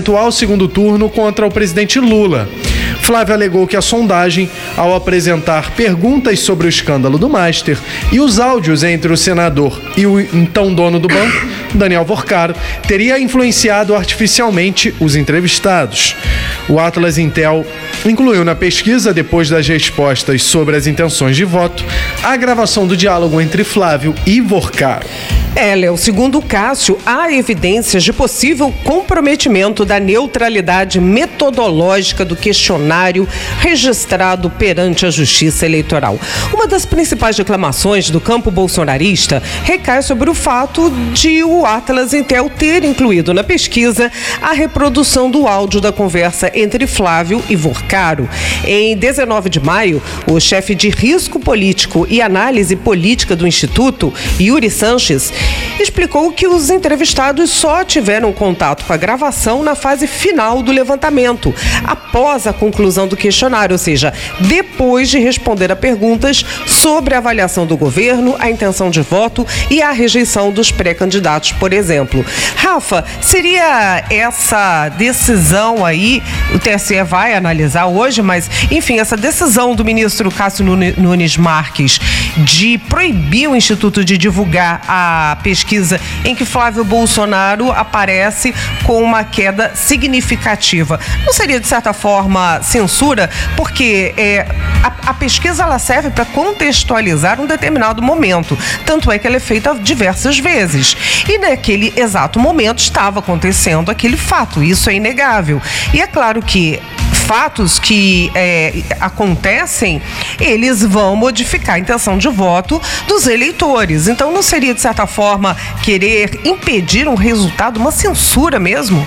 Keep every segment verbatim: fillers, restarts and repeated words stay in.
eventual segundo turno contra o presidente Lula. Flávio alegou que a sondagem, ao apresentar perguntas sobre o escândalo do Master e os áudios entre o senador e o então dono do banco, Daniel Vorcaro, teria influenciado artificialmente os entrevistados. O Atlas Intel incluiu na pesquisa, depois das respostas sobre as intenções de voto, a gravação do diálogo entre Flávio e Vorcaro. É, Léo, segundo o Cássio, há evidências de possível comprometimento da neutralidade metodológica do questionário registrado perante a Justiça Eleitoral. Uma das principais reclamações do campo bolsonarista recai sobre o fato de o Atlas Intel ter incluído na pesquisa a reprodução do áudio da conversa entre Flávio e Vorcaro. Em dezenove de maio, o chefe de risco político e análise política do Instituto, Yuri Sanches, explicou que os entrevistados só tiveram contato com a gravação na fase final do levantamento, após a conclusão do questionário, ou seja, depois de responder a perguntas sobre a avaliação do governo, a intenção de voto e a rejeição dos pré-candidatos, por exemplo. Rafa, seria essa decisão aí, o T S E vai analisar hoje, mas, enfim, essa decisão do ministro Cássio Nunes Marques de proibir o Instituto de divulgar a pesquisa em que Flávio Bolsonaro aparece com uma queda significativa. Não seria, de certa forma, censura? Porque é, a, a pesquisa ela serve para contextualizar um determinado momento. Tanto é que ela é feita diversas vezes. E naquele exato momento estava acontecendo aquele fato. Isso é inegável. E é claro que fatos que é, acontecem, eles vão modificar a intenção de voto dos eleitores. Então, não seria, de certa forma, querer impedir um resultado, uma censura mesmo?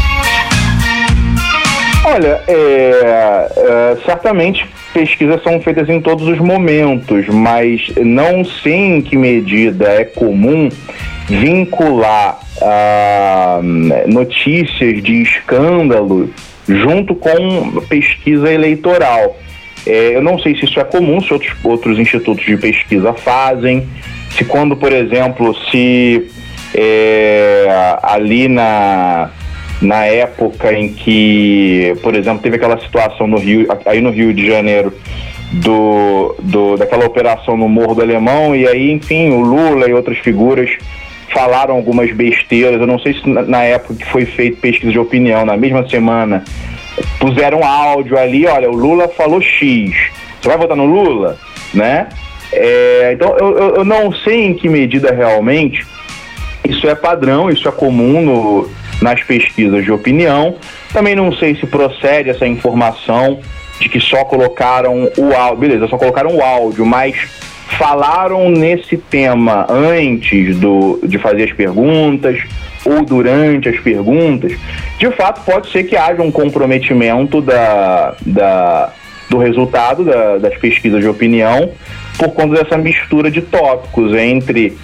Olha, é, é, certamente pesquisas são feitas em todos os momentos, mas não sei em que medida é comum vincular ah, notícias de escândalo junto com pesquisa eleitoral. É, eu não sei se isso é comum, se outros, outros institutos de pesquisa fazem, se quando, por exemplo, se é, ali na, na época em que, por exemplo, teve aquela situação no Rio, aí no Rio de Janeiro, do, do, daquela operação no Morro do Alemão, e aí, enfim, o Lula e outras figuras falaram algumas besteiras. Eu não sei se na, na época que foi feita pesquisa de opinião, na mesma semana, puseram áudio ali, olha, o Lula falou X, você vai votar no Lula? Né? É, então, eu, eu, eu não sei em que medida realmente isso é padrão, isso é comum no, nas pesquisas de opinião. Também não sei se procede essa informação de que só colocaram o áudio, beleza, só colocaram o áudio, mas falaram nesse tema antes do, de fazer as perguntas ou durante as perguntas. De fato, pode ser que haja um comprometimento da, da, do resultado da, das pesquisas de opinião por conta dessa mistura de tópicos entre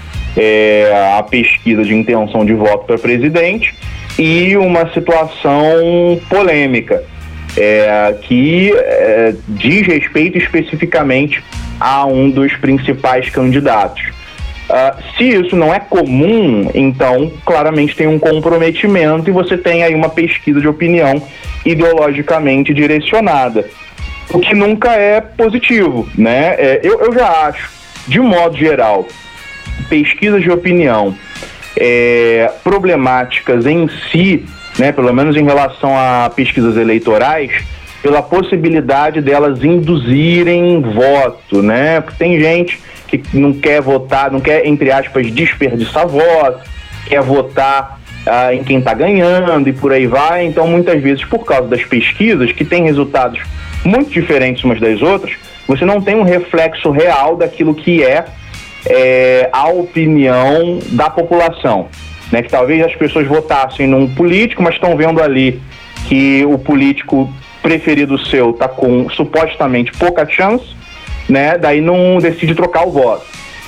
é, a pesquisa de intenção de voto para presidente e uma situação polêmica é, que é, diz respeito especificamente a um dos principais candidatos. Uh, se isso não é comum, então claramente tem um comprometimento e você tem aí uma pesquisa de opinião ideologicamente direcionada, o que nunca é positivo, né? É, eu, eu já acho, de modo geral, pesquisas de opinião é, problemáticas em si, né, pelo menos em relação a pesquisas eleitorais, pela possibilidade delas induzirem voto, né? Porque tem gente que não quer votar, não quer, entre aspas, desperdiçar voto, quer votar ah, em quem está ganhando e por aí vai. Então, muitas vezes, por causa das pesquisas, que têm resultados muito diferentes umas das outras, você não tem um reflexo real daquilo que é, é a opinião da população, né? Que talvez as pessoas votassem num político, mas estão vendo ali que o político preferido seu está com supostamente pouca chance, né? Daí não decide trocar o voto.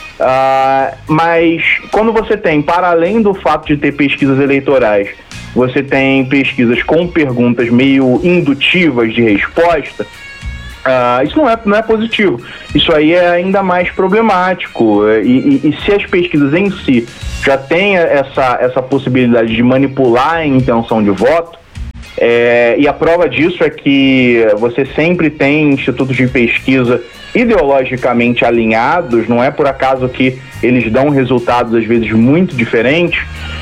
Uh, mas quando você tem, para além do fato de ter pesquisas eleitorais, você tem pesquisas com perguntas meio indutivas de resposta, uh, isso não é, não é positivo. Isso aí é ainda mais problemático. E, e, e se as pesquisas em si já têm essa, essa possibilidade de manipular a intenção de voto, É, e a prova disso é que você sempre tem institutos de pesquisa ideologicamente alinhados, não é por acaso que eles dão resultados às vezes muito diferentes.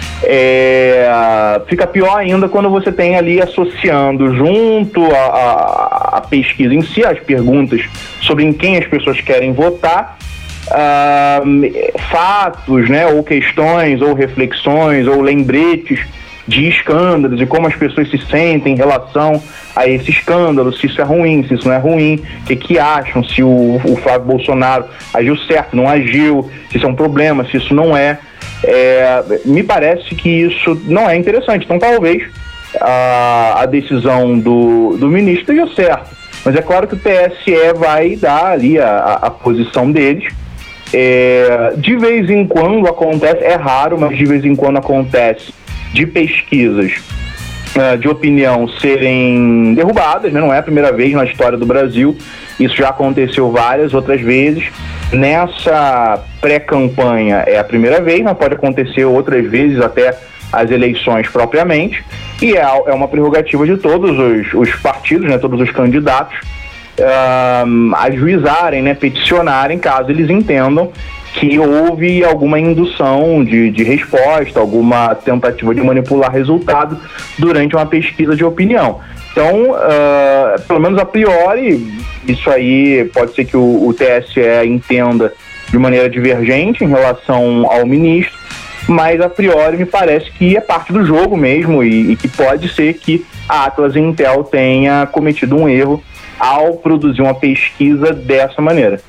É, fica pior ainda quando você tem ali associando junto a, a, a pesquisa em si, as perguntas sobre em quem as pessoas querem votar, uh, fatos, né, ou questões, ou reflexões, ou lembretes de escândalos e como as pessoas se sentem em relação a esse escândalo, se isso é ruim, se isso não é ruim, o que, que acham, se o, o Flávio Bolsonaro agiu certo, não agiu, se isso é um problema, se isso não é. É, me parece que isso não é interessante. Então talvez a, a decisão do, do ministro esteja certa, mas é claro que o T S E vai dar ali a, a posição deles. É, de vez em quando acontece, é raro, mas de vez em quando acontece de pesquisas uh, de opinião serem derrubadas, né? Não é a primeira vez na história do Brasil, isso já aconteceu várias outras vezes. Nessa pré-campanha é a primeira vez, mas pode acontecer outras vezes até as eleições propriamente, e é, é uma prerrogativa de todos os, os partidos, né? Todos os candidatos uh, ajuizarem, né? Peticionarem, caso eles entendam que houve alguma indução de, de resposta, alguma tentativa de manipular resultado durante uma pesquisa de opinião. Então, uh, pelo menos a priori, isso aí pode ser que o, o T S E entenda de maneira divergente em relação ao ministro, mas a priori me parece que é parte do jogo mesmo e, e que pode ser que a Atlas Intel tenha cometido um erro ao produzir uma pesquisa dessa maneira.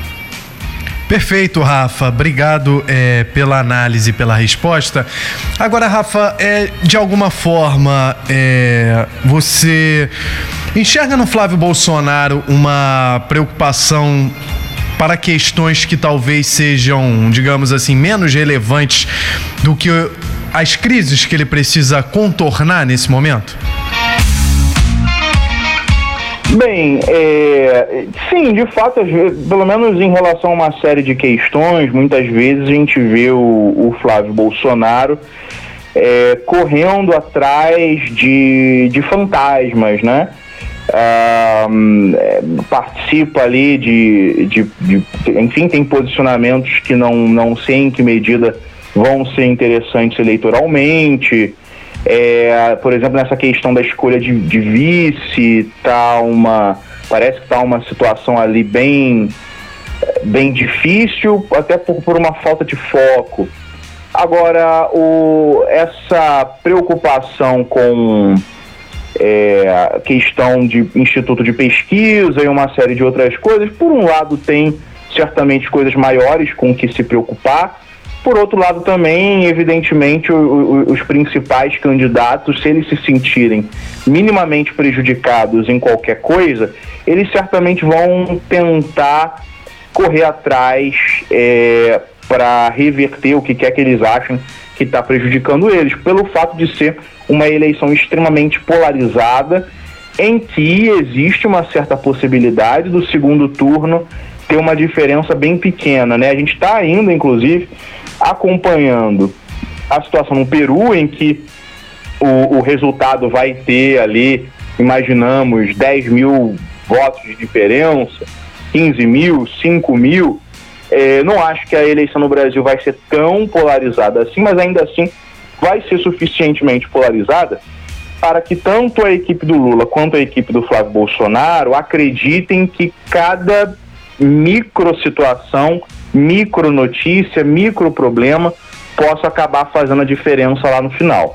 Perfeito, Rafa. Obrigado é, pela análise, pela resposta. Agora, Rafa, é, de alguma forma, é, você enxerga no Flávio Bolsonaro uma preocupação para questões que talvez sejam, digamos assim, menos relevantes do que as crises que ele precisa contornar nesse momento? Bem, é, sim, de fato, pelo menos em relação a uma série de questões, muitas vezes a gente vê o, o Flávio Bolsonaro é, correndo atrás de, de fantasmas, né? Ah, é, participa ali de, de, de, enfim, tem posicionamentos que não, não sei em que medida vão ser interessantes eleitoralmente. É, por exemplo, nessa questão da escolha de, de vice, tá uma, parece que está uma situação ali bem, bem difícil, até por, por uma falta de foco. Agora, o, essa preocupação com é, a questão de instituto de pesquisa e uma série de outras coisas, por um lado tem certamente coisas maiores com que se preocupar. Por outro lado também, evidentemente, o, o, os principais candidatos, se eles se sentirem minimamente prejudicados em qualquer coisa, eles certamente vão tentar correr atrás é, para reverter o que quer que eles achem que está prejudicando eles, pelo fato de ser uma eleição extremamente polarizada, em que existe uma certa possibilidade do segundo turno ter uma diferença bem pequena, né? A gente está ainda, inclusive, acompanhando a situação no Peru, em que o, o resultado vai ter ali, imaginamos, dez mil votos de diferença, quinze mil, cinco mil. É, não acho que a eleição no Brasil vai ser tão polarizada assim, mas ainda assim vai ser suficientemente polarizada para que tanto a equipe do Lula quanto a equipe do Flávio Bolsonaro acreditem que cada micro situação, micro notícia, micro problema possa acabar fazendo a diferença lá no final.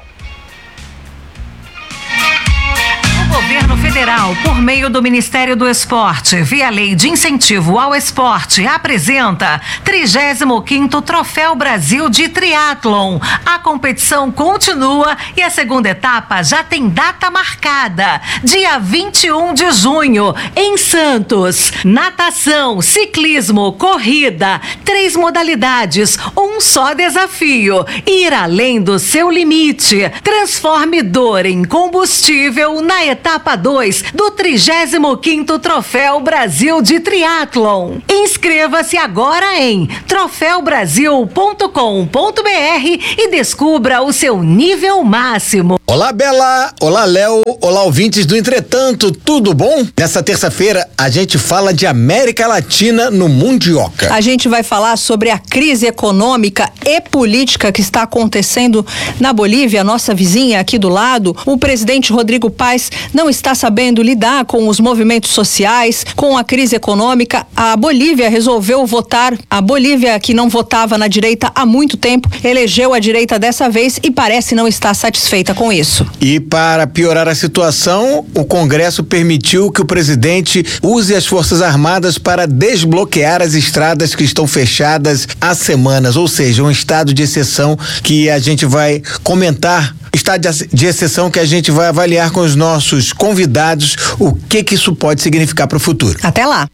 O governo federal, por meio do Ministério do Esporte, via Lei de Incentivo ao Esporte, apresenta trigésimo quinto Troféu Brasil de Triatlon. A competição continua e a segunda etapa já tem data marcada, dia vinte e um de junho, em Santos. Natação, ciclismo, corrida, três modalidades, um só desafio: ir além do seu limite. Transforme dor em combustível na etapa dois. dois do trigésimo quinto Troféu Brasil de Triatlon. Inscreva-se agora em troféu brasil ponto com ponto br e descubra o seu nível máximo. Olá, Bela! Olá, Léo! Olá, ouvintes do Entretanto, tudo bom? Nessa terça-feira, a gente fala de América Latina no Mundioca. A gente vai falar sobre a crise econômica e política que está acontecendo na Bolívia, nossa vizinha aqui do lado. O presidente Rodrigo Paes não está sabendo lidar com os movimentos sociais, com a crise econômica. A Bolívia resolveu votar. A Bolívia, que não votava na direita há muito tempo, elegeu a direita dessa vez e parece não estar satisfeita com isso. E para piorar a situação, o Congresso permitiu que o presidente use as Forças Armadas para desbloquear as estradas que estão fechadas há semanas, ou seja, um estado de exceção que a gente vai comentar, estado de exceção que a gente vai avaliar com os nossos convidados o que que isso pode significar para o futuro. Até lá.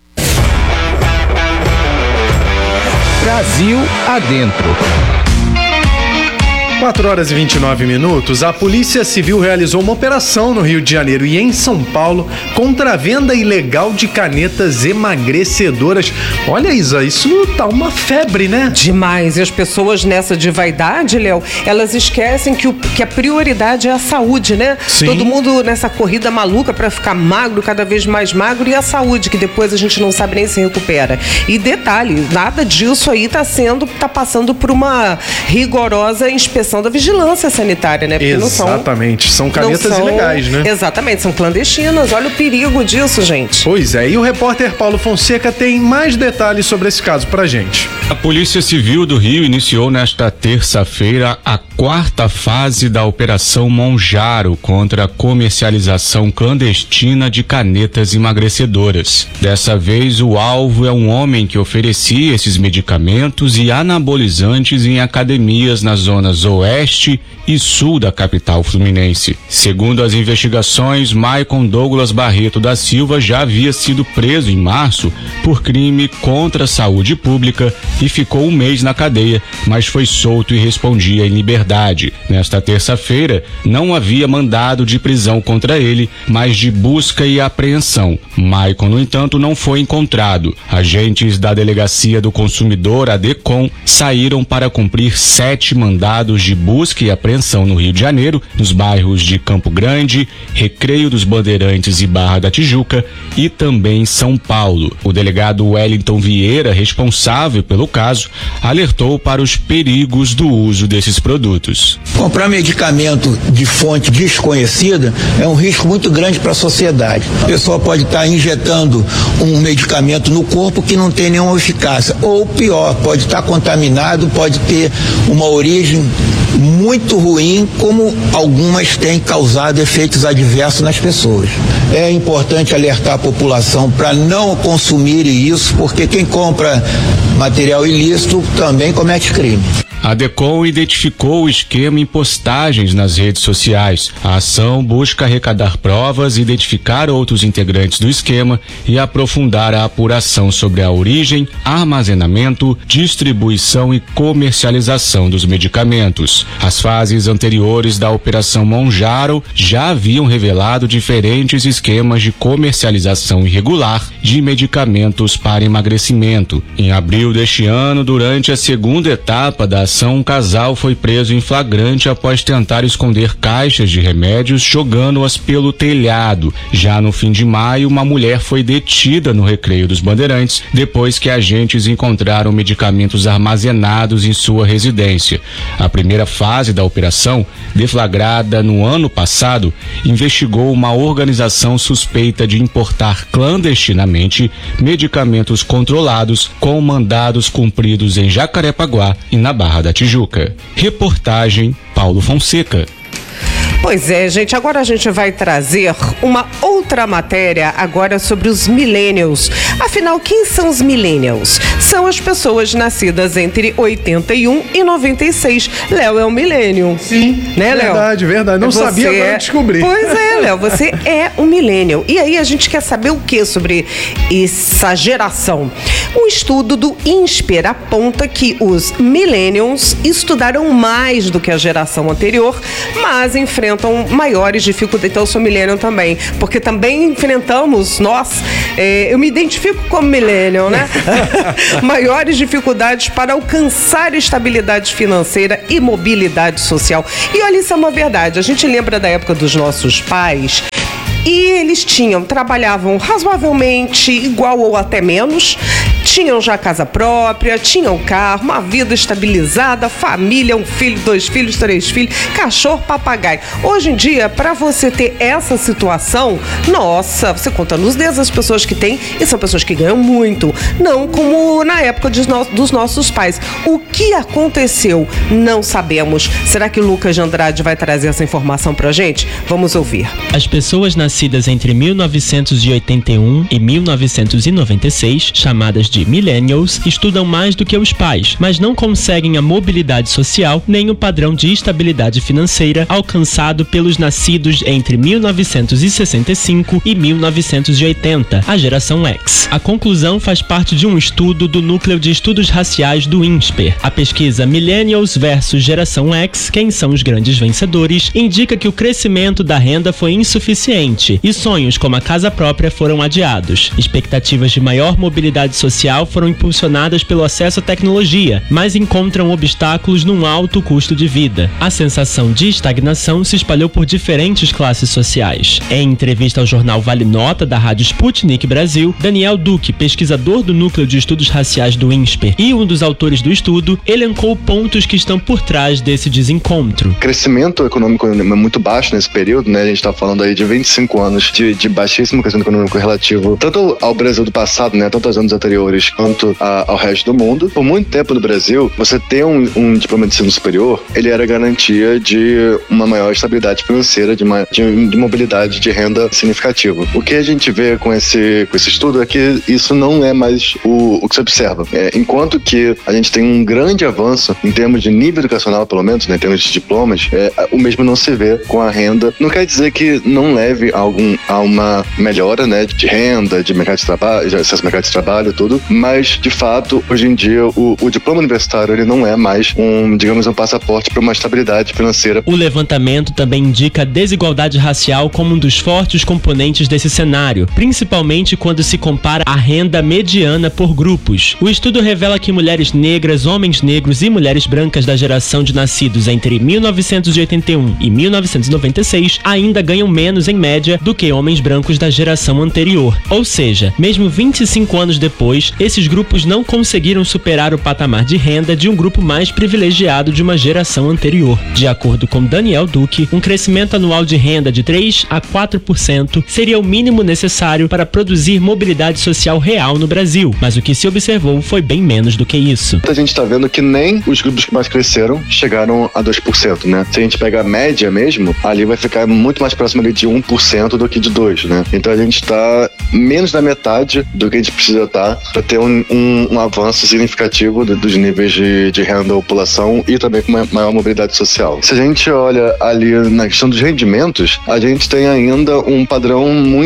Brasil adentro. quatro horas e vinte e nove minutos, a Polícia Civil realizou uma operação no Rio de Janeiro e em São Paulo contra a venda ilegal de canetas emagrecedoras. Olha, Isa, isso tá uma febre, né? Demais. E as pessoas nessa de vaidade, Léo, elas esquecem que, o, que a prioridade é a saúde, né? Sim. Todo mundo nessa corrida maluca pra ficar magro, cada vez mais magro, e a saúde, que depois a gente não sabe nem se recupera. E detalhe, nada disso aí tá sendo, tá passando por uma rigorosa inspeção da vigilância sanitária, né? Porque exatamente, não são, são canetas não são, ilegais, né? Exatamente, são clandestinas. Olha o perigo disso, gente. Pois é, e o repórter Paulo Fonseca tem mais detalhes sobre esse caso pra gente. A Polícia Civil do Rio iniciou nesta terça-feira a quarta fase da Operação Monjaro contra a comercialização clandestina de canetas emagrecedoras. Dessa vez, o alvo é um homem que oferecia esses medicamentos e anabolizantes em academias nas zonas oeste e sul da capital fluminense. Segundo as investigações, Maicon Douglas Barreto da Silva já havia sido preso em março por crime contra a saúde pública e ficou um mês na cadeia, mas foi solto e respondia em liberdade. Nesta terça-feira, não havia mandado de prisão contra ele, mas de busca e apreensão. Maicon, no entanto, não foi encontrado. Agentes da Delegacia do Consumidor, a DECOM, saíram para cumprir sete mandados de busca e apreensão no Rio de Janeiro, nos bairros de Campo Grande, Recreio dos Bandeirantes e Barra da Tijuca e também São Paulo. O delegado Wellington Vieira, responsável pelo caso, alertou para os perigos do uso desses produtos. Comprar medicamento de fonte desconhecida é um risco muito grande para a sociedade. A pessoa pode estar injetando um medicamento no corpo que não tem nenhuma eficácia, ou pior, pode estar contaminado, pode ter uma origem muito ruim, como algumas têm causado efeitos adversos nas pessoas. É importante alertar a população para não consumir isso, porque quem compra material ilícito também comete crime. A DECOM identificou o esquema em postagens nas redes sociais. A ação busca arrecadar provas, identificar outros integrantes do esquema e aprofundar a apuração sobre a origem, armazenamento, distribuição e comercialização dos medicamentos. As fases anteriores da Operação Monjaro já haviam revelado diferentes esquemas de comercialização irregular de medicamentos para emagrecimento. Em abril deste ano, durante a segunda etapa da um casal foi preso em flagrante após tentar esconder caixas de remédios jogando-as pelo telhado. Já no fim de maio, uma mulher foi detida no Recreio dos Bandeirantes depois que agentes encontraram medicamentos armazenados em sua residência. A primeira fase da operação, deflagrada no ano passado, investigou uma organização suspeita de importar clandestinamente medicamentos controlados com mandados cumpridos em Jacarepaguá e na Barra da Tijuca. Reportagem Paulo Fonseca. Pois é, gente, agora a gente vai trazer uma outra matéria agora sobre os millennials. Afinal, quem são os millennials? São as pessoas nascidas entre oitenta e um e noventa e seis. Léo é um millennial. Sim, né, Léo? Verdade, verdade. Não você sabia, agora é... descobri. Pois é, Léo, você é um millennial. E aí a gente quer saber o que sobre essa geração? Um estudo do INSPER aponta que os millennials estudaram mais do que a geração anterior, mas enfrentam enfrentam maiores dificuldades. Então eu sou millennial também, porque também enfrentamos, nós, é, eu me identifico como millennial, né? Maiores dificuldades para alcançar estabilidade financeira e mobilidade social. E olha, isso é uma verdade. A gente lembra da época dos nossos pais, e eles tinham, trabalhavam razoavelmente igual ou até menos, tinham já casa própria, tinham carro, uma vida estabilizada, família, um filho, dois filhos, três filhos, cachorro, papagaio. Hoje em dia, para você ter essa situação, nossa, você conta nos dedos as pessoas que têm, e são pessoas que ganham muito, não como na época de no, dos nossos pais. O que aconteceu? Não sabemos. Será que o Lucas de Andrade vai trazer essa informação pra gente? Vamos ouvir. As pessoas nascidas entre mil novecentos e oitenta e um e mil novecentos e noventa e seis, chamadas de millennials, estudam mais do que os pais, mas não conseguem a mobilidade social nem o padrão de estabilidade financeira alcançado pelos nascidos entre mil novecentos e sessenta e cinco e mil novecentos e oitenta, a geração X. A conclusão faz parte de um estudo do Núcleo de Estudos Raciais do INSPER. A pesquisa Millennials versus Geração X, quem são os grandes vencedores, indica que o crescimento da renda foi insuficiente e sonhos como a casa própria foram adiados. Expectativas de maior mobilidade social foram impulsionadas pelo acesso à tecnologia, mas encontram obstáculos num alto custo de vida. A sensação de estagnação se espalhou por diferentes classes sociais. Em entrevista ao jornal Vale Nota da Rádio Sputnik Brasil, Daniel Duque, pesquisador do Núcleo de Estudos Raciais do INSPER e um dos autores do estudo, elencou pontos que estão por trás desse desencontro. O crescimento econômico é muito baixo nesse período, né? A gente está falando aí de vinte e cinco anos de, de baixíssimo crescimento econômico relativo tanto ao Brasil do passado, né? Tanto aos anos anteriores quanto a, ao resto do mundo. Por muito tempo no Brasil, você ter um, um diploma de ensino superior, ele era garantia de uma maior estabilidade financeira, de, uma, de, de mobilidade de renda significativa. O que a gente vê com esse, com esse estudo é que isso não é mais o, o que se observa. É, enquanto que a gente tem um grande avanço em termos de nível educacional, pelo menos, né, em termos de diplomas, é, o mesmo não se vê com a renda. Não quer dizer que não leve a, algum, a uma melhora, né, de renda, de mercado de trabalho, de acesso ao mercado de trabalho, tudo, mas, de fato, hoje em dia, o, o diploma universitário, ele não é mais um, digamos, um passaporte para uma estabilidade financeira. O levantamento também indica a desigualdade racial como um dos fortes componentes desse cenário, principalmente quando se compara a renda mediana por grupos. O estudo revela que mulheres negras, homens negros e mulheres brancas da geração de nascidos entre mil novecentos e oitenta e um e mil novecentos e noventa e seis ainda ganham menos, em média, do que homens brancos da geração anterior. Ou seja, mesmo vinte e cinco anos depois, esses grupos não conseguiram superar o patamar de renda de um grupo mais privilegiado de uma geração anterior. De acordo com Daniel Duque, um crescimento anual de renda de três a quatro por cento seria o mínimo necessário para produzir mobilidade social real no Brasil, mas o que se observou foi bem menos do que isso. A gente está vendo que nem os grupos que mais cresceram chegaram a dois por cento, né? Se a gente pegar a média mesmo, ali vai ficar muito mais próximo ali de um por cento do que de dois por cento, né? Então a gente está menos da metade do que a gente precisa estar para ter um, um, um avanço significativo de, dos níveis de, de renda da população e também com uma maior mobilidade social. Se a gente olha ali na questão dos rendimentos, a gente tem ainda um padrão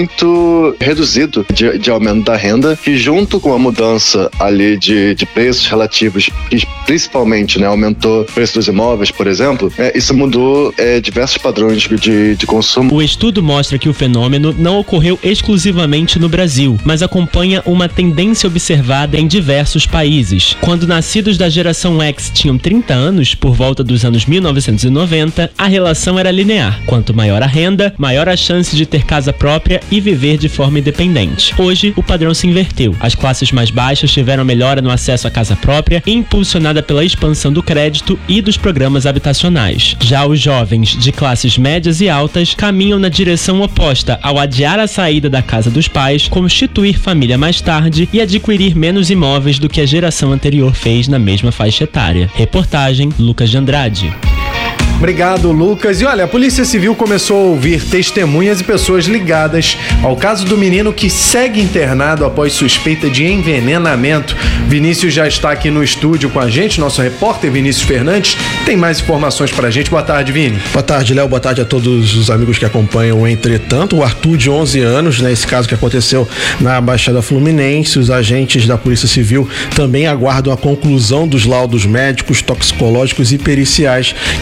muito reduzido de, de aumento da renda, que junto com a mudança ali de, de preços relativos, que principalmente, né, aumentou o preço dos imóveis, por exemplo, é, isso mudou é, diversos padrões de, de consumo. O estudo mostra que o fenômeno não ocorreu exclusivamente no Brasil, mas acompanha uma tendência observada em diversos países. Quando nascidos da geração X tinham trinta anos, por volta dos anos mil novecentos e noventa, a relação era linear. Quanto maior a renda, maior a chance de ter casa própria e viver de forma independente. Hoje, o padrão se inverteu. As classes mais baixas tiveram melhora no acesso à casa própria, impulsionada pela expansão do crédito e dos programas habitacionais. Já os jovens de classes médias e altas caminham na direção oposta ao adiar a saída da casa dos pais, constituir família mais tarde e adquirir menos imóveis do que a geração anterior fez na mesma faixa etária. Reportagem Lucas de Andrade. Obrigado, Lucas. E olha, a Polícia Civil começou a ouvir testemunhas e pessoas ligadas ao caso do menino que segue internado após suspeita de envenenamento. Vinícius já está aqui no estúdio com a gente, nosso repórter Vinícius Fernandes. Tem mais informações pra gente. Boa tarde, Vini. Boa tarde, Léo. Boa tarde a todos os amigos que acompanham o Entretanto. O Arthur, de onze anos, né, esse caso que aconteceu na Baixada Fluminense. Os agentes da Polícia Civil também aguardam a conclusão dos laudos médicos, toxicológicos e periciais que devem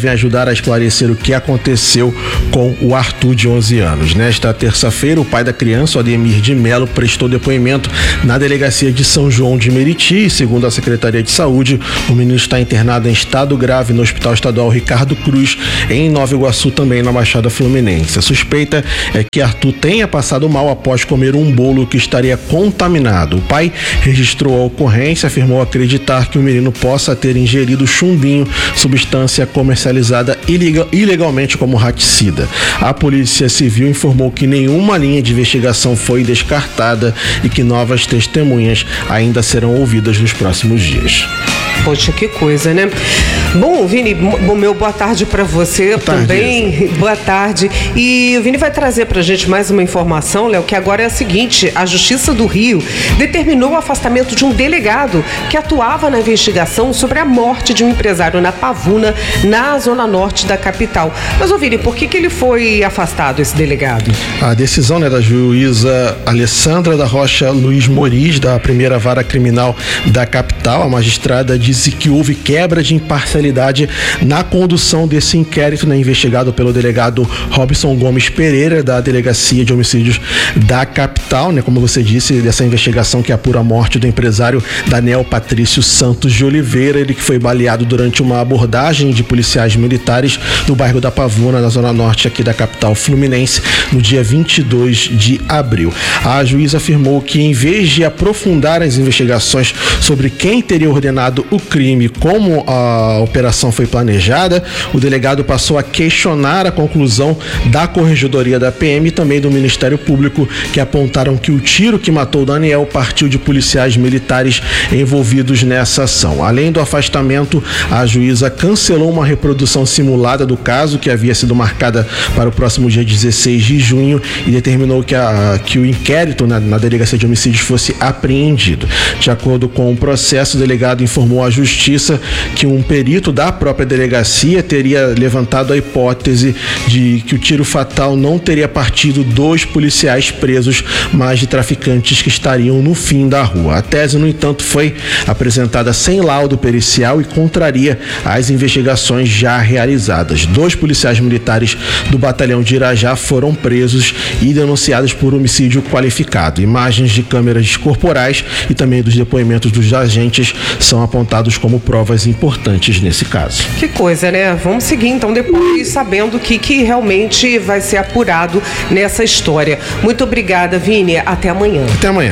devem ajudar a esclarecer o que aconteceu com o Arthur, de onze anos. Nesta terça-feira, o pai da criança, Ademir de Melo, prestou depoimento na delegacia de São João de Meriti. E, segundo a Secretaria de Saúde, o menino está internado em estado grave no Hospital Estadual Ricardo Cruz, em Nova Iguaçu, também na Baixada Fluminense. A suspeita é que Arthur tenha passado mal após comer um bolo que estaria contaminado. O pai registrou a ocorrência, afirmou acreditar que o menino possa ter ingerido chumbinho, substância comercializada ilegalmente como raticida. A Polícia Civil informou que nenhuma linha de investigação foi descartada e que novas testemunhas ainda serão ouvidas nos próximos dias. Poxa, que coisa, né? Bom, Vini, bom, meu boa tarde para você boa também. Tarde. Boa tarde. E o Vini vai trazer pra gente mais uma informação, Léo, que agora é a seguinte: a Justiça do Rio determinou o afastamento de um delegado que atuava na investigação sobre a morte de um empresário na Pavuna, na zona norte da capital. Mas, ô Vini, por que que ele foi afastado, esse delegado? A decisão, né, da juíza Alessandra da Rocha Luiz Moriz, da primeira vara criminal da capital, a magistrada disse que houve quebra de imparcialidade na condução desse inquérito, né, investigado pelo delegado Robson Gomes Pereira, da Delegacia de Homicídios da capital, né, como você disse, dessa investigação que apura a morte do empresário Daniel Patrício Santos de Oliveira, ele que foi baleado durante uma abordagem de policiais militares no bairro da Pavuna, na zona norte aqui da capital fluminense, no dia vinte e dois de abril. A juíza afirmou que, em vez de aprofundar as investigações sobre quem teria ordenado o crime, como a operação foi planejada, o delegado passou a questionar a conclusão da Corregedoria da P M e também do Ministério Público, que apontaram que o tiro que matou Daniel partiu de policiais militares envolvidos nessa ação. Além do afastamento, a juíza cancelou uma reprodução simulada do caso, que havia sido marcada para o próximo dia dezesseis de junho, e determinou que, a, que o inquérito na, na Delegacia de Homicídios fosse apreendido. De acordo com o processo, o delegado informou à Justiça que um perito da própria delegacia teria levantado a hipótese de que o tiro fatal não teria partido dos policiais presos, mas de traficantes que estariam no fim da rua. A tese, no entanto, foi apresentada sem laudo pericial e contraria as investigações já realizadas. Dois policiais militares do batalhão de Irajá foram presos e denunciados por homicídio qualificado. Imagens de câmeras corporais e também dos depoimentos dos agentes são apontados como provas importantes nesse caso. Que coisa, né? Vamos seguir então depois, sabendo o que, que realmente vai ser apurado nessa história. Muito obrigada, Vini. Até amanhã. Até amanhã.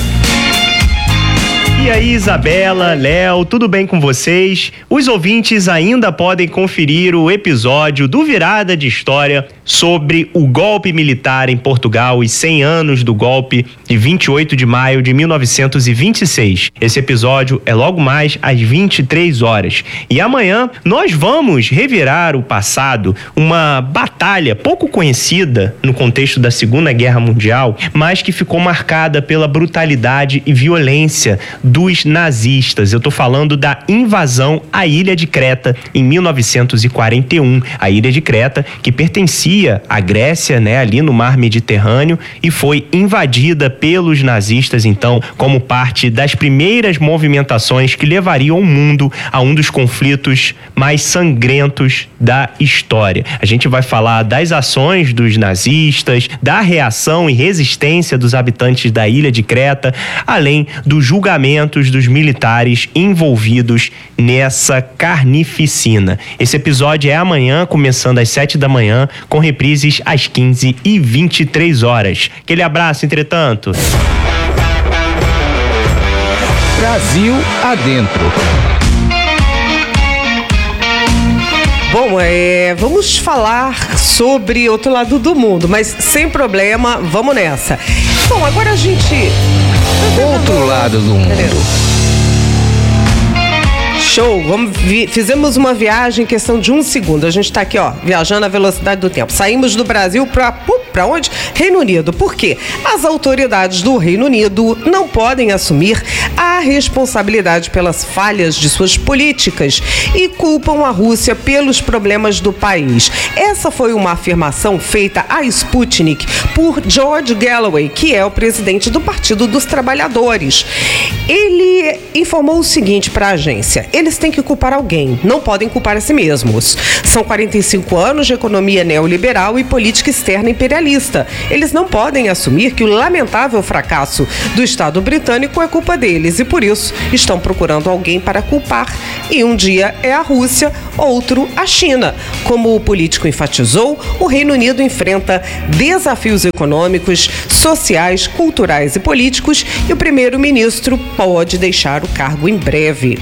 E aí, Isabela, Léo, tudo bem com vocês? Os ouvintes ainda podem conferir o episódio do Virada de História sobre o golpe militar em Portugal e cem anos do golpe de vinte e oito de maio de mil novecentos e vinte e seis. Esse episódio é logo mais às vinte e três horas. E amanhã nós vamos revirar o passado, uma batalha pouco conhecida no contexto da Segunda Guerra Mundial, mas que ficou marcada pela brutalidade e violência dos nazistas. Eu tô falando da invasão à Ilha de Creta em mil novecentos e quarenta e um. A Ilha de Creta, que pertencia à Grécia, né, ali no mar Mediterrâneo, e foi invadida pelos nazistas, então, como parte das primeiras movimentações que levariam o mundo a um dos conflitos mais sangrentos da história. A gente vai falar das ações dos nazistas, da reação e resistência dos habitantes da Ilha de Creta, além do julgamento dos militares envolvidos nessa carnificina. Esse episódio é amanhã, começando às sete da manhã, com reprises às quinze e vinte e três horas. Aquele abraço, entretanto. Brasil Adentro. Bom, é, vamos falar sobre outro lado do mundo, mas sem problema, vamos nessa. Bom, agora a gente... Outro lado do mundo. Show, vamos vi- fizemos uma viagem em questão de um segundo. A gente tá aqui, ó, viajando à velocidade do tempo. Saímos do Brasil para Para onde? Reino Unido. Por quê? As autoridades do Reino Unido não podem assumir a responsabilidade pelas falhas de suas políticas e culpam a Rússia pelos problemas do país. Essa foi uma afirmação feita à Sputnik por George Galloway, que é o presidente do Partido dos Trabalhadores. Ele informou o seguinte para a agência: eles têm que culpar alguém, não podem culpar a si mesmos. São quarenta e cinco anos de economia neoliberal e política externa imperialista. Eles não podem assumir que o lamentável fracasso do Estado britânico é culpa deles e, por isso, estão procurando alguém para culpar. E um dia é a Rússia, outro a China. Como o político enfatizou, o Reino Unido enfrenta desafios econômicos, sociais, culturais e políticos e o primeiro-ministro pode deixar o cargo em breve.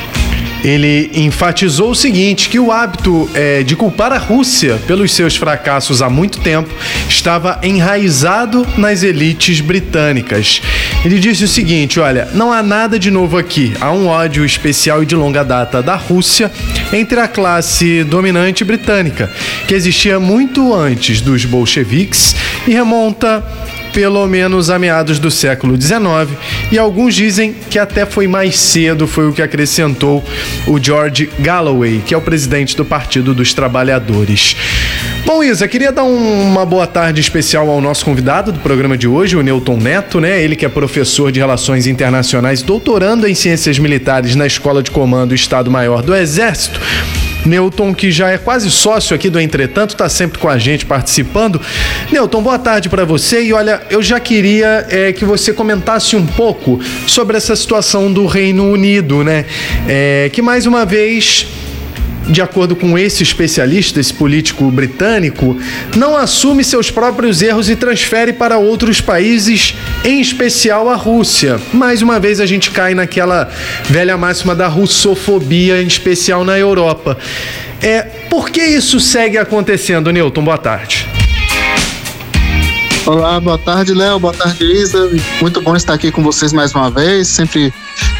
Ele enfatizou o seguinte, que o hábito é, de culpar a Rússia pelos seus fracassos há muito tempo estava enraizado nas elites britânicas. Ele disse o seguinte, olha, não há nada de novo aqui. Há um ódio especial e de longa data da Rússia entre a classe dominante britânica, que existia muito antes dos bolcheviques e remonta pelo menos a meados do século dezenove, e alguns dizem que até foi mais cedo, foi o que acrescentou o George Galloway, que é o presidente do Partido dos Trabalhadores. Bom, Isa, queria dar um, uma boa tarde especial ao nosso convidado do programa de hoje, o Newton Neto, né? Ele que é professor de Relações Internacionais, doutorando em Ciências Militares na Escola de Comando Estado-Maior do Exército. Newton, que já é quase sócio aqui do Entretanto, está sempre com a gente participando. Newton, boa tarde para você. E olha, eu já queria é, que você comentasse um pouco sobre essa situação do Reino Unido, né? É, que mais uma vez, de acordo com esse especialista, esse político britânico, não assume seus próprios erros e transfere para outros países, em especial a Rússia. Mais uma vez a gente cai naquela velha máxima da russofobia, em especial na Europa. É, por que isso segue acontecendo, Newton? Boa tarde. Olá, boa tarde, Léo, boa tarde, Isa. Muito bom estar aqui com vocês mais uma vez. Sempre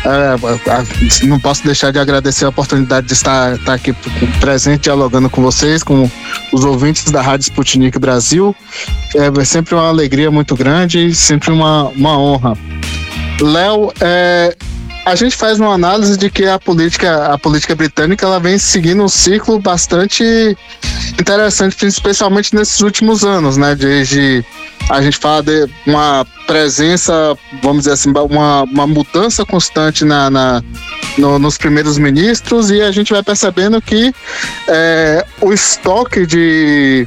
é, não posso deixar de agradecer a oportunidade de estar, estar aqui presente, dialogando com vocês, com os ouvintes da Rádio Sputnik Brasil. É sempre uma alegria muito grande e sempre uma, uma honra. Léo, é, a gente faz uma análise de que a política, a política britânica ela vem seguindo um ciclo bastante interessante, especialmente nesses últimos anos, né? Desde a gente fala de uma presença, vamos dizer assim, uma, uma mudança constante na, na, no, nos primeiros ministros, e a gente vai percebendo que é, o estoque de,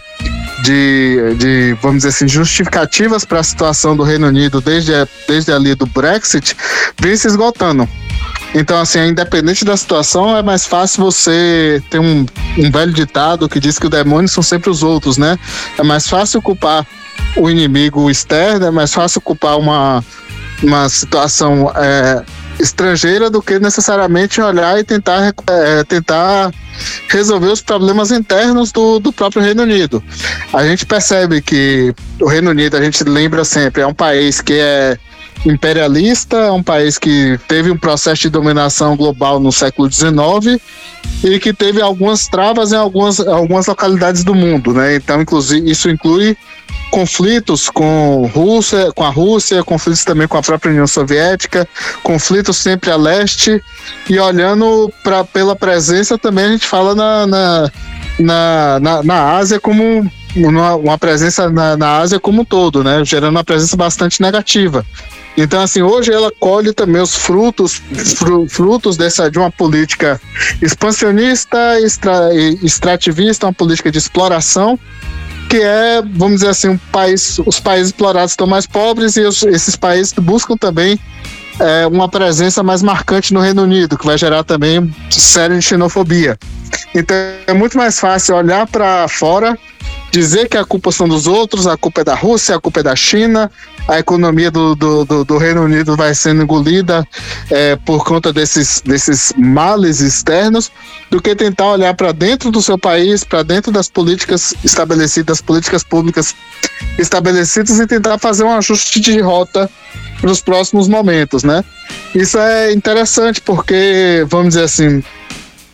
de, de, vamos dizer assim, justificativas para a situação do Reino Unido desde, desde ali do Brexit vem se esgotando. Então, assim, independente da situação, é mais fácil você ter um, um velho ditado que diz que o demônio são sempre os outros, né? É mais fácil culpar o inimigo externo, é mais fácil culpar uma, uma situação é, estrangeira do que necessariamente olhar e tentar, é, tentar resolver os problemas internos do, do próprio Reino Unido. A gente percebe que o Reino Unido, a gente lembra sempre, é um país que é imperialista, é um país que teve um processo de dominação global no século dezenove e que teve algumas travas em algumas, algumas localidades do mundo, né? Então, inclusive, isso inclui conflitos com, Rússia, com a Rússia, conflitos também com a própria União Soviética, conflitos sempre a leste, e olhando pra, pela presença também a gente fala na, na, na, na, na Ásia como uma, uma presença na, na Ásia como um todo, né? Gerando uma presença bastante negativa. Então, assim, hoje ela colhe também os frutos, frutos dessa, de uma política expansionista, extra, extrativista, uma política de exploração, que é, vamos dizer assim, um país, os países explorados estão mais pobres e os, esses países buscam também é, uma presença mais marcante no Reino Unido, que vai gerar também séria xenofobia. Então, é muito mais fácil olhar para fora, dizer que a culpa são dos outros, a culpa é da Rússia, a culpa é da China, a economia do, do, do, do Reino Unido vai sendo engolida é, por conta desses, desses males externos, do que tentar olhar para dentro do seu país, para dentro das políticas estabelecidas, das políticas públicas estabelecidas, e tentar fazer um ajuste de rota para os próximos momentos, né? Isso é interessante porque, vamos dizer assim,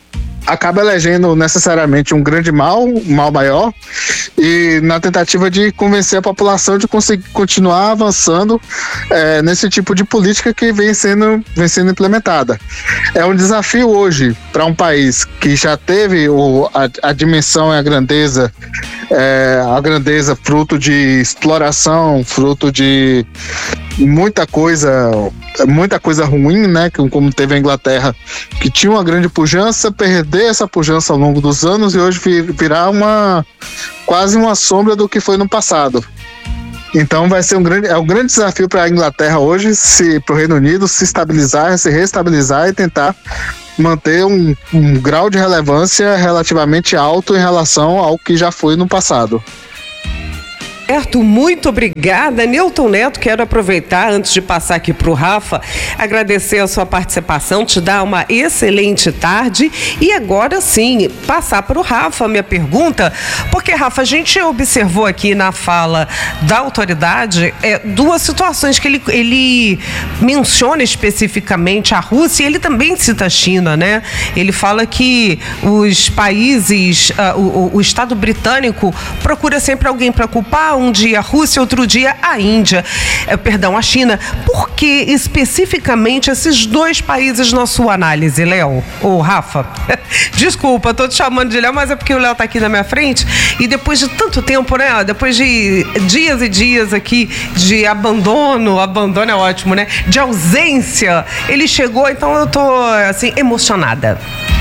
acaba elegendo necessariamente um grande mal, um mal maior, e na tentativa de convencer a população de conseguir continuar avançando é, nesse tipo de política que vem sendo, vem sendo implementada. É um desafio hoje para um país que já teve o, a, a dimensão e a grandeza, é, a grandeza fruto de exploração, fruto de muita coisa, muita coisa ruim, né? Como teve a Inglaterra, que tinha uma grande pujança, perder essa pujança ao longo dos anos e hoje virar uma quase uma sombra do que foi no passado. Então vai ser um grande, é um grande desafio para a Inglaterra hoje, se para o Reino Unido se estabilizar, se reestabilizar e tentar manter um, um grau de relevância relativamente alto em relação ao que já foi no passado. Certo, muito obrigada. Newton Neto, quero aproveitar, antes de passar aqui para o Rafa, agradecer a sua participação, te dar uma excelente tarde e agora sim, passar para o Rafa a minha pergunta, porque, Rafa, a gente observou aqui na fala da autoridade é, duas situações que ele, ele menciona especificamente a Rússia e ele também cita a China, né? Ele fala que os países, uh, o, o Estado britânico procura sempre alguém para culpar, um dia a Rússia, outro dia a Índia, é, perdão, a China. Por que especificamente esses dois países na sua análise, Léo? Ou Rafa? Desculpa, estou te chamando de Léo, mas é porque o Léo está aqui na minha frente e depois de tanto tempo, né? Depois de dias e dias aqui de abandono, abandono é ótimo, né? De ausência, ele chegou, então eu tô assim, emocionada.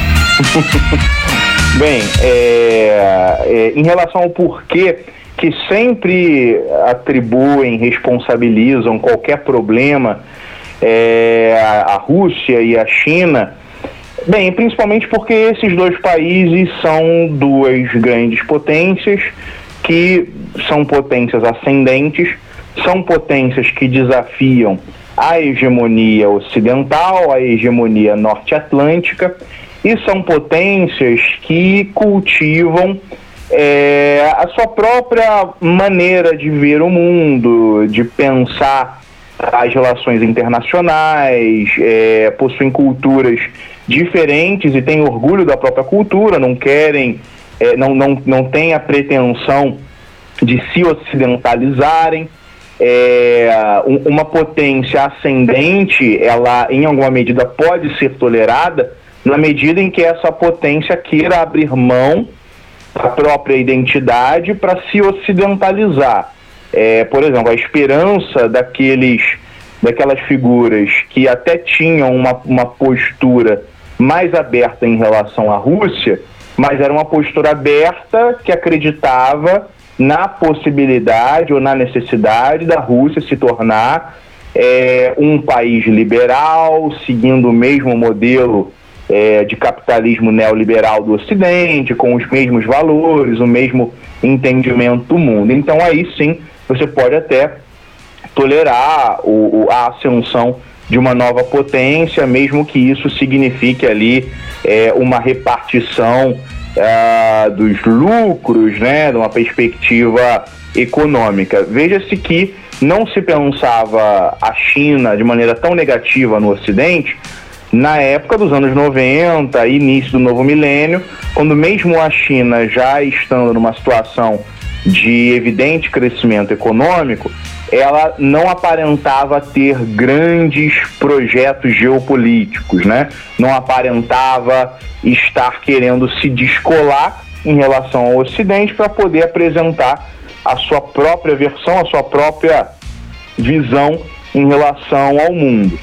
Bem, é, é, em relação ao porquê que sempre atribuem, responsabilizam qualquer problema é, a Rússia e a China, bem, principalmente porque esses dois países são duas grandes potências que são potências ascendentes, são potências que desafiam a hegemonia ocidental, a hegemonia norte-atlântica, e são potências que cultivam É, a sua própria maneira de ver o mundo, de pensar as relações internacionais, é, possuem culturas diferentes e têm orgulho da própria cultura, não querem, é, não, não, não têm a pretensão de se ocidentalizarem. É, um, uma potência ascendente, ela em alguma medida pode ser tolerada na medida em que essa potência queira abrir mão a própria identidade para se ocidentalizar. É, por exemplo, a esperança daqueles, daquelas figuras que até tinham uma, uma postura mais aberta em relação à Rússia, mas era uma postura aberta que acreditava na possibilidade ou na necessidade da Rússia se tornar é, um país liberal, seguindo o mesmo modelo É, de capitalismo neoliberal do Ocidente, com os mesmos valores, o mesmo entendimento do mundo. Então aí sim você pode até tolerar o, o, a ascensão de uma nova potência, mesmo que isso signifique ali é, uma repartição é, dos lucros, né, de uma perspectiva econômica. Veja-se que não se pensava a China de maneira tão negativa no Ocidente na época dos anos noventa, início do novo milênio, quando mesmo a China já estando numa situação de evidente crescimento econômico, ela não aparentava ter grandes projetos geopolíticos, né? Não aparentava estar querendo se descolar em relação ao Ocidente para poder apresentar a sua própria versão, a sua própria visão em relação ao mundo.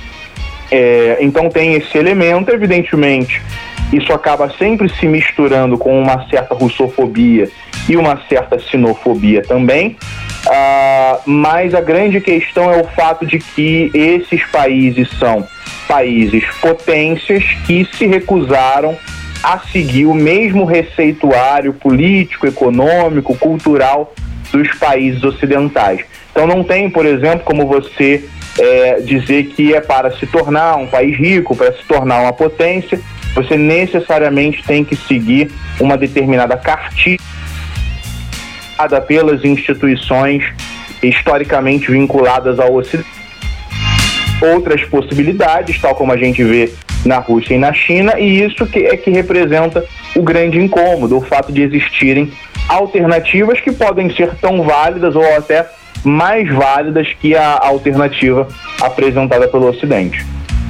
É, então tem esse elemento, evidentemente, isso acaba sempre se misturando com uma certa russofobia e uma certa sinofobia também, uh, mas a grande questão é o fato de que esses países são países potências que se recusaram a seguir o mesmo receituário político, econômico, cultural dos países ocidentais. Então não tem, por exemplo, como você é, dizer que é para se tornar um país rico, para se tornar uma potência, você necessariamente tem que seguir uma determinada cartilha pelas instituições historicamente vinculadas ao Ocidente. Outras possibilidades, tal como a gente vê na Rússia e na China, e isso que é que representa o grande incômodo, o fato de existirem alternativas que podem ser tão válidas ou até mais válidas que a alternativa apresentada pelo Ocidente.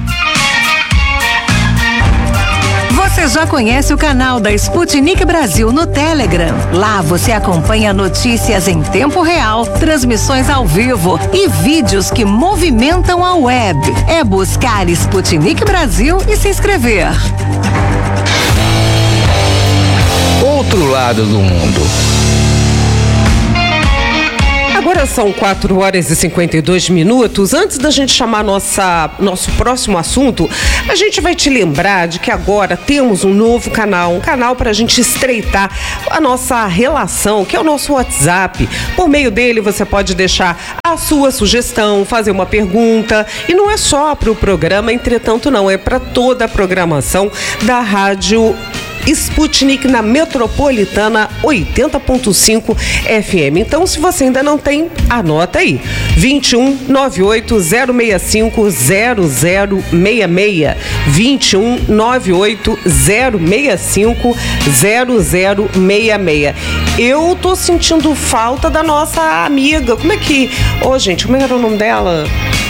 Você já conhece o canal da Sputnik Brasil no Telegram? Lá você acompanha notícias em tempo real, transmissões ao vivo e vídeos que movimentam a web. É buscar Sputnik Brasil e se inscrever. Outro lado do mundo. Agora são quatro horas e cinquenta e dois minutos. Antes da gente chamar nossa, nosso próximo assunto, a gente vai te lembrar de que agora temos um novo canal, um canal para a gente estreitar a nossa relação, que é o nosso WhatsApp. Por meio dele você pode deixar a sua sugestão, fazer uma pergunta, e não é só para o programa, entretanto não, é para toda a programação da Rádio Sputnik na Metropolitana oitenta ponto cinco F M. Então, se você ainda não tem, anota aí: vinte e um, nove oito zero seis cinco zero zero seis seis, vinte e um, nove oito zero seis cinco zero zero seis seis. Eu tô sentindo falta da nossa amiga. Como é que... Ô, gente, como era o nome dela?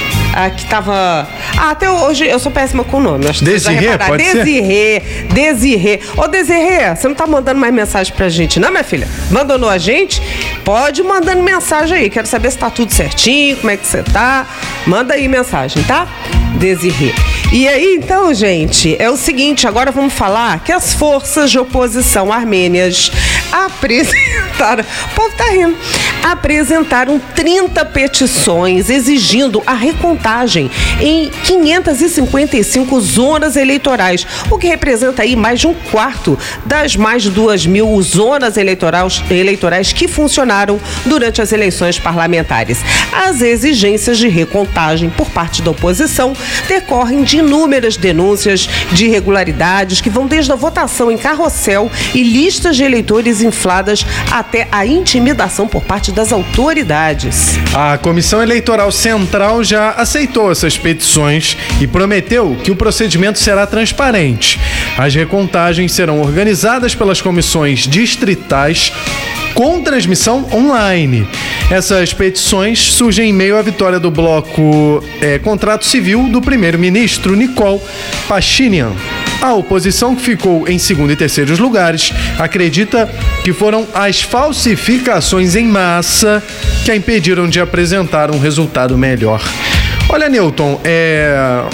A que tava... Ah, até hoje eu sou péssima com o nome. Acho que Desirê, pode Desirê, ser? Desirê. Ô, Desirê, você não tá mandando mais mensagem pra gente, não, minha filha? Abandonou a gente? Pode ir mandando mensagem aí. Quero saber se tá tudo certinho, como é que você tá. Manda aí mensagem, tá? Desirê. E aí, então, gente, é o seguinte, agora vamos falar que as forças de oposição armênias apresentaram... O povo tá rindo. Apresentaram trinta petições exigindo a recontagem em quinhentas e cinquenta e cinco zonas eleitorais, o que representa aí mais de um quarto das mais de duas mil zonas eleitorais, eleitorais que funcionaram durante as eleições parlamentares. As exigências de recontagem por parte da oposição decorrem de inúmeras denúncias de irregularidades que vão desde a votação em carrossel e listas de eleitores infladas até a intimidação por parte das autoridades. A Comissão Eleitoral Central já aceitou essas petições e prometeu que o procedimento será transparente. As recontagens serão organizadas pelas comissões distritais com transmissão online. Essas petições surgem em meio à vitória do bloco é, Contrato Civil do primeiro-ministro Nikol Pashinyan. A oposição, que ficou em segundo e terceiros lugares, acredita que foram as falsificações em massa que a impediram de apresentar um resultado melhor. Olha, Newton, é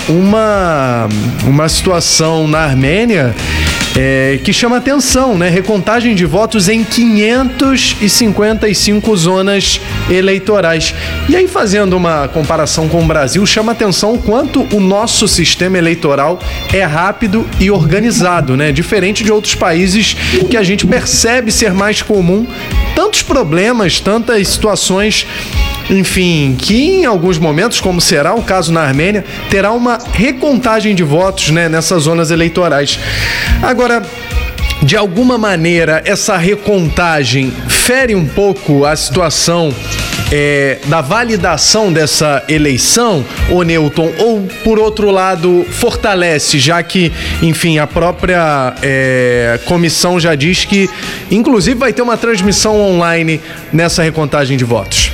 uma, uma situação na Armênia é, que chama atenção, né? Recontagem de votos em quinhentas e cinquenta e cinco zonas eleitorais. E aí, fazendo uma comparação com o Brasil, chama atenção o quanto o nosso sistema eleitoral é rápido e organizado, né? Diferente de outros países que a gente percebe ser mais comum tantos problemas, tantas situações, enfim, que em alguns momentos, como será o caso na Armênia, terá uma recontagem de votos, né, nessas zonas eleitorais. Agora, de alguma maneira, essa recontagem fere um pouco a situação é, da validação dessa eleição, ô Newton, ou, por outro lado, fortalece, já que, enfim, a própria é, comissão já diz que, inclusive, vai ter uma transmissão online nessa recontagem de votos?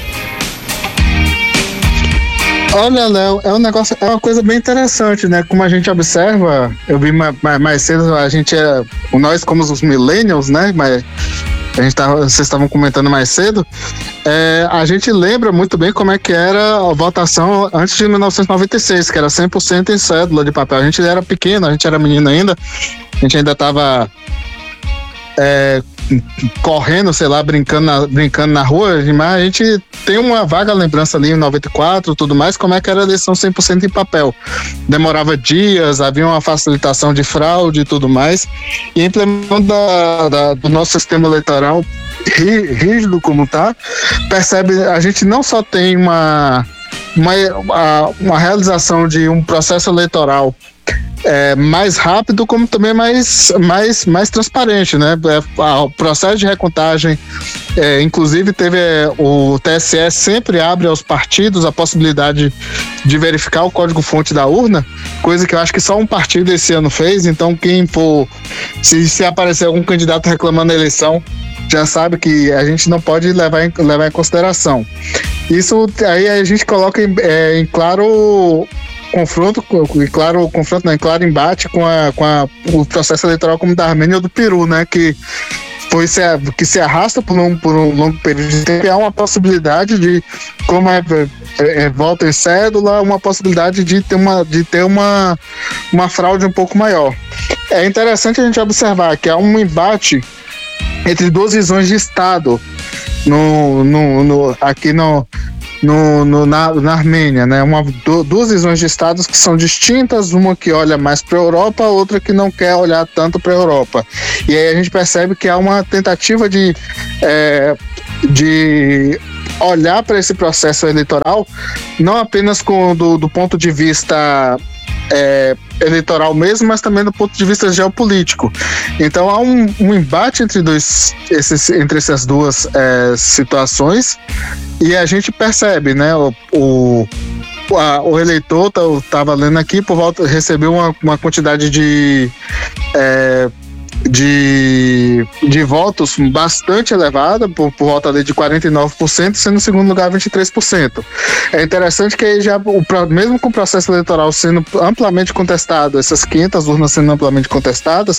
Olha, Léo, é um negócio, é uma coisa bem interessante, né? Como a gente observa, eu vi mais, mais cedo, a gente é, nós como os millennials, né? Mas a gente tava, vocês estavam comentando mais cedo, é, a gente lembra muito bem como é que era a votação antes de mil novecentos e noventa e seis, que era cem por cento em cédula de papel. A gente era pequeno, a gente era menino ainda, a gente ainda tava é, correndo, sei lá, brincando na, brincando na rua, mas a gente tem uma vaga lembrança ali em noventa e quatro, tudo mais, como é que era a eleição cem por cento em papel. Demorava dias, havia uma facilitação de fraude e tudo mais, e a implementação da, da, do nosso sistema eleitoral rígido como tá, percebe, a gente não só tem uma, uma, uma realização de um processo eleitoral é, mais rápido, como também mais, mais, mais transparente, né? É, o processo de recontagem, é, inclusive teve é, o T S E sempre abre aos partidos a possibilidade de verificar o código-fonte da urna, coisa que eu acho que só um partido esse ano fez. Então quem for, se, se aparecer algum candidato reclamando a eleição, já sabe que a gente não pode levar em, levar em consideração. Isso aí a gente coloca em, é, em claro confronto, em claro confronto, não, em claro embate com, a, com a, o processo eleitoral como da Armênia ou do Peru, né? Que foi se, que se arrasta por um, por um longo período de tempo. Há uma possibilidade de, como é, é, é volta em cédula, uma possibilidade de ter uma, de ter uma, uma fraude um pouco maior. É interessante a gente observar que há um embate entre duas visões de Estado no, no, no, aqui no, no, no, na, na Armênia, né? Uma, du, duas visões de Estados que são distintas, uma que olha mais para a Europa, outra que não quer olhar tanto para a Europa. E aí a gente percebe que há uma tentativa de, é, de olhar para esse processo eleitoral não apenas com, do, do ponto de vista É, eleitoral mesmo, mas também do ponto de vista geopolítico. Então há um, um embate entre, dois, esses, entre essas duas é, situações, e a gente percebe, né, o, o, a, o eleitor, eu estava lendo aqui, por volta, recebeu uma, uma quantidade de é, De, de votos bastante elevada, por, por volta ali de quarenta e nove por cento, sendo no segundo lugar vinte e três por cento. É interessante que aí já, o, mesmo com o processo eleitoral sendo amplamente contestado, essas quinhentas urnas sendo amplamente contestadas,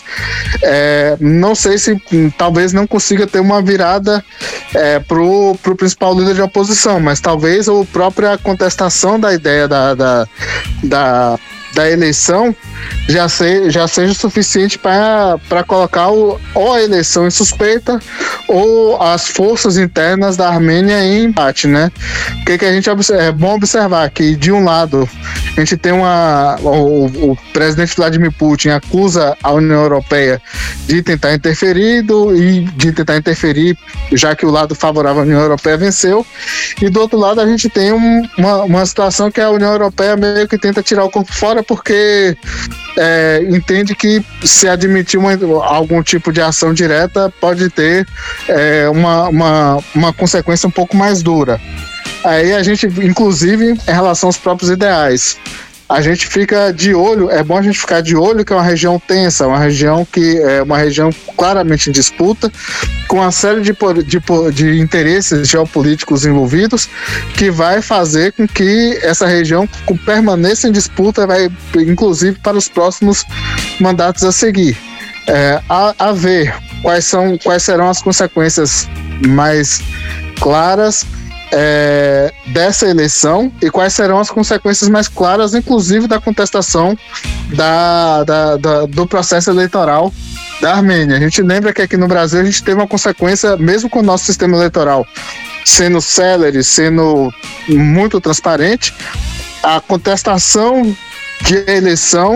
é, não sei se talvez não consiga ter uma virada é, pro, pro principal líder de oposição, mas talvez a própria contestação da ideia da, da, da da eleição já, se, já seja suficiente para colocar o, ou a eleição em suspeita ou as forças internas da Armênia em embate, né? O que, que a gente observa, é bom observar que de um lado a gente tem uma o, o presidente Vladimir Putin acusa a União Europeia de tentar interferir do, e de tentar interferir já que o lado favorável à União Europeia venceu, e do outro lado a gente tem um, uma, uma situação que a União Europeia meio que tenta tirar o corpo fora porque é, entende que se admitir uma, algum tipo de ação direta pode ter é, uma, uma, uma consequência um pouco mais dura. Aí a gente, inclusive, em relação aos próprios ideais, a gente fica de olho, é bom a gente ficar de olho que é uma região tensa, uma região que é uma região claramente em disputa, com uma série de, de, de interesses geopolíticos envolvidos, que vai fazer com que essa região permaneça em disputa, vai, inclusive para os próximos mandatos a seguir. É, a, a ver quais, são, quais serão as consequências mais claras É, dessa eleição e quais serão as consequências mais claras, inclusive da contestação da, da, da, do processo eleitoral da Armênia. A gente lembra que aqui no Brasil a gente teve uma consequência, mesmo com o nosso sistema eleitoral sendo célere, sendo muito transparente, a contestação de eleição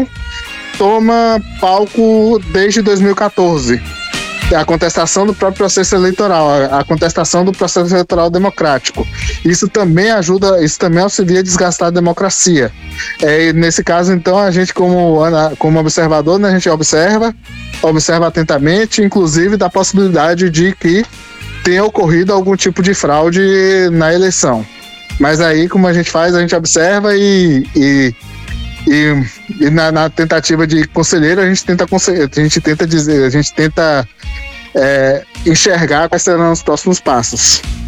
toma palco desde dois mil e catorze. A contestação do próprio processo eleitoral, a contestação do processo eleitoral democrático. Isso também ajuda, isso também auxilia a desgastar a democracia. É, nesse caso, então, a gente como, como observador, né, a gente observa, observa atentamente, inclusive da possibilidade de que tenha ocorrido algum tipo de fraude na eleição. Mas aí, como a gente faz, a gente observa e... e E, e na, na tentativa de conselheiro, a gente tenta, a gente tenta dizer, a gente tenta é, enxergar quais serão os próximos passos.